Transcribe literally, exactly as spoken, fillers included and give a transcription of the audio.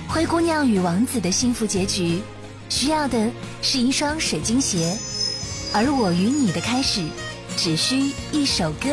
灰姑娘与王子的幸福结局，需要的是一双水晶鞋，而我与你的开始，只需一首歌。